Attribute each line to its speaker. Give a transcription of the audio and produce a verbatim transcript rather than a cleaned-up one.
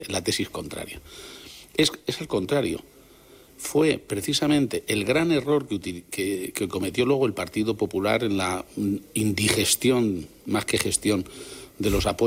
Speaker 1: la tesis contraria. Es, es al contrario. Fue precisamente el gran error que, que, que cometió luego el Partido Popular en la indigestión, más que gestión, de los apoyos